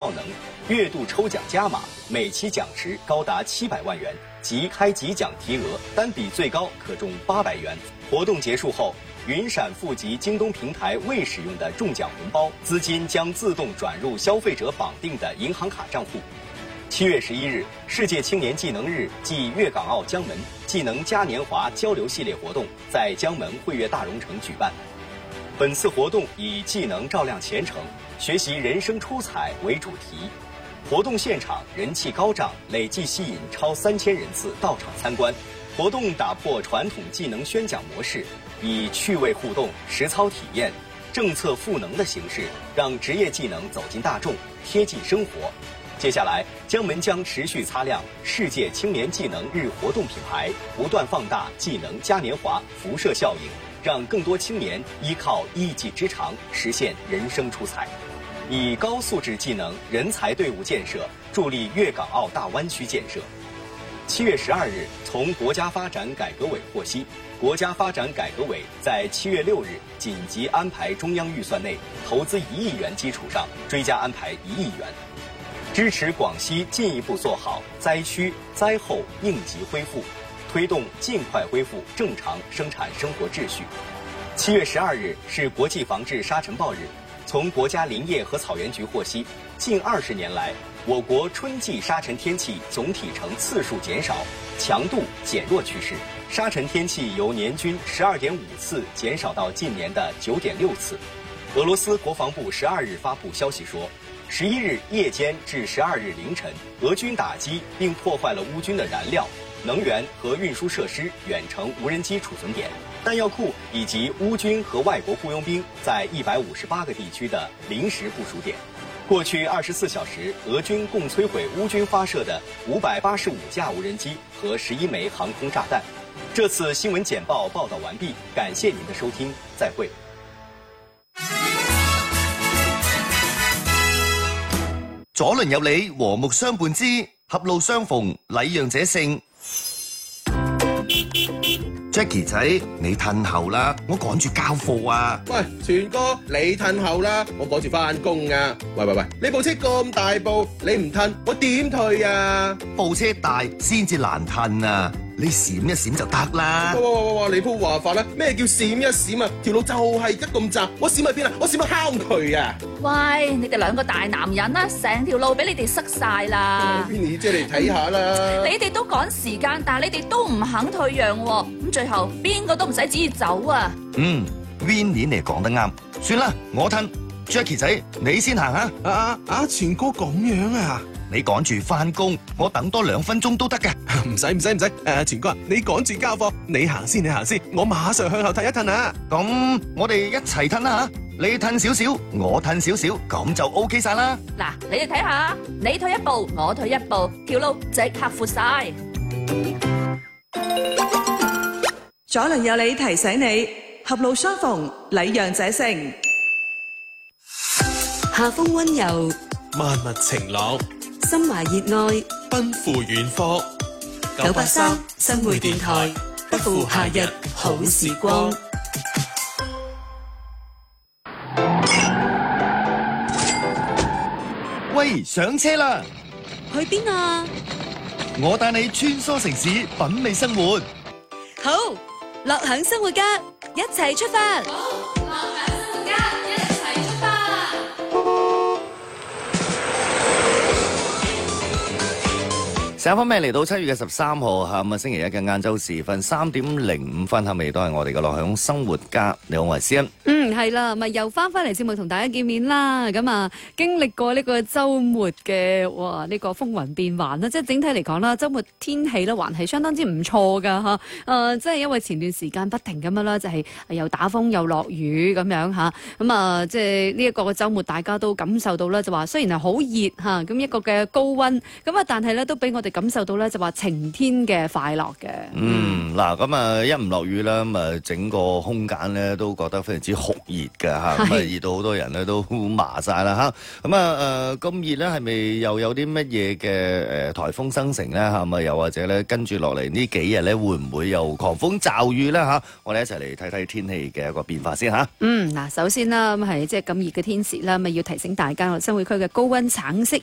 效能，月度抽奖加码，每期奖池高达700万元，即开集奖提额单笔最高可中800元。活动结束后，云闪付及京东平台未使用的中奖红包资金将自动转入消费者绑定的银行卡账户。7月11日，世界青年技能日暨粤港澳江门技能嘉年华交流系列活动在江门汇悦大融城举办。本次活动以技能照亮前程，学习人生出彩为主题。活动现场人气高涨，累计吸引超3000人次到场参观。活动打破传统技能宣讲模式，以趣味互动、实操体验、政策赋能的形式，让职业技能走进大众，贴近生活。接下来，江门将持续擦亮世界青年技能日活动品牌，不断放大技能嘉年华辐射效应，让更多青年依靠一技之长实现人生出彩，以高素质技能人才队伍建设助力粤港澳大湾区建设。7月12日，从国家发展改革委获悉，国家发展改革委在7月6日紧急安排中央预算内投资1亿元基础上，追加安排1亿元，支持广西进一步做好灾区灾后应急恢复，推动尽快恢复正常生产生活秩序。7月12日是国际防治沙尘暴日。从国家林业和草原局获悉，近20年来，我国春季沙尘天气总体呈次数减少、强度减弱趋势，沙尘天气由年均12.5次减少到近年的9.6次。俄罗斯国防部12日发布消息说，11日夜间至12日凌晨，俄军打击并破坏了乌军的燃料、能源和运输设施、远程无人机储存点、弹药库以及乌军和外国雇佣兵在158个地区的临时部署点。过去24小时，俄军共摧毁乌军发射的585架无人机和11枚航空炸弹。这次新闻简报报道完毕，感谢您的收听，再会。 左鄰右里，和睦相伴之，狹路相逢，禮讓者勝。Jackie 仔，你褪後啦，我趕住交貨啊！ 喂，全哥，你褪後啦，我趕住翻工啊！喂，你部車咁大部，你唔褪，我點退啊？ 部車大先至難褪啊！你閃一閃就得啦。 哇！你鋪話法啦，咩叫閃一閃啊？條路就係得咁窄，我閃去邊啊？我閃去坑渠啊！ 喂，你哋兩個大男人啦，成條路俾你哋塞晒啦。 Vinny 姐嚟睇下啦。 你哋都趕時間，但係你哋都唔肯退讓喎，咁最後邊個都唔使旨意走啊。 Vinny 你講得啱，算啦，我褪。Jackie 仔，你先行啊！ 全哥咁樣啊？ 你趕住翻工，我等多2分鐘都得㗎。 唔使，全哥，你趕住交貨，你行先，我馬上向後褪一褪啊！ 咁我哋一齊褪啦吓，你褪少少，我褪少少，咁就 OK 晒啦。 嗱，你哋睇下，你退一步，我退一步，條路即刻闊晒。 左鄰右里提醒你，狹路相逢，禮讓者勝。夏風溫柔， 萬物晴朗， 心懷熱愛， 奔赴遠方。 983新會電台，不負夏日好時光。 喂，上車啦！ 去邊啊？ 我帶你穿梭城市，品味生活。 好，樂享生活家，一齊出發。 時間方面嚟到7月13號咁啊，星期一嘅晏晝時分3點05分，係咪都係我哋嘅樂享生活家？你好，我係思恩。 係啦，咪又翻嚟節目同大家見面啦。咁啊，經歷過呢個週末嘅呢個風雲變幻啦，即係整體嚟講啦，週末天氣咧還係相當之唔錯㗎嚇。即係因為前段時間不停咁樣啦，就係又打風又落雨咁樣嚇。咁啊，即係呢一個嘅週末，大家都感受到啦，就話雖然係好熱嚇，咁一個嘅高溫，咁啊，但係咧都俾我哋感受到咧，就話晴天嘅快樂嘅。 嗱，咁啊一唔落雨啦，咁啊整個空間咧都覺得非常之酷熱㗎嚇，咁啊熱到好多人咧都麻晒啦嚇。咁啊咁熱咧，係咪又有啲乜嘢嘅颱風生成咧嚇？咁啊又或者咧跟住落嚟呢幾日咧，會唔會有狂風驟雨咧嚇？我哋一齊嚟睇睇天氣嘅一個變化先嚇。 嗱，首先啦，咁係即係咁熱嘅天時啦，咪要提醒大家，新會區嘅高溫橙色